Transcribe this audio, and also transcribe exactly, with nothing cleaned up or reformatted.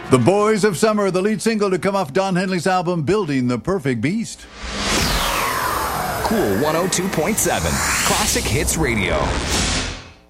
The Boys of Summer, the lead single to come off Don Henley's album, Building the Perfect Beast. Cool one oh two point seven, Classic Hits Radio.